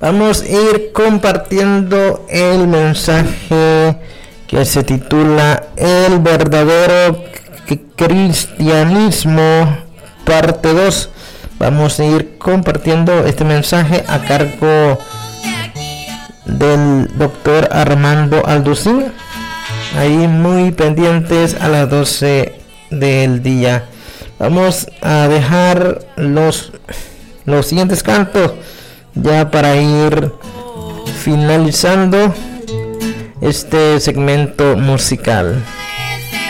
Vamos a ir compartiendo el mensaje que se titula El verdadero cristianismo, parte 2. Vamos a ir compartiendo este mensaje a cargo del doctor Armando Alducín. Ahí muy pendientes a las 12 del día. Vamos a dejar los siguientes cantos ya para ir finalizando este segmento musical.